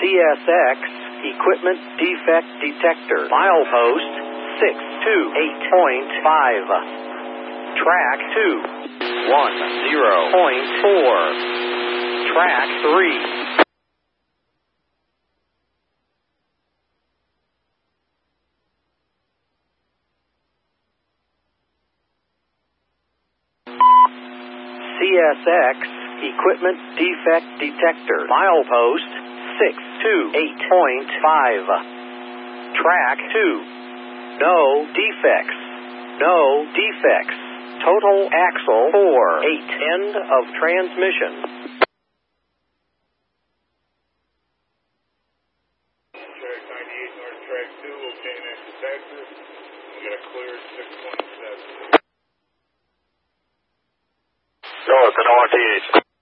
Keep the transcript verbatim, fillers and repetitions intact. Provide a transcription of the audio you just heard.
C S X Equipment Defect Detector. Milepost six two eight point five. Track two one zero point four. Track three. C S X Equipment Defect Detector. Milepost six two eight point five. Track two. No defects. No defects. Total axle four eight. End of transmission. Track ninety-eight north track two, obtain exit factor. We got a clear six twenty-seven. Go, it's an O R T H.